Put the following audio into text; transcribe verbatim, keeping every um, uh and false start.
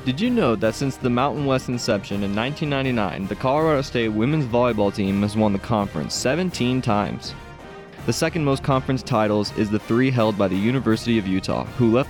Did you know that since the Mountain West inception in nineteen ninety-nine, the Colorado State women's volleyball team has won the conference seventeen times? The second most conference titles is the three held by the University of Utah, who left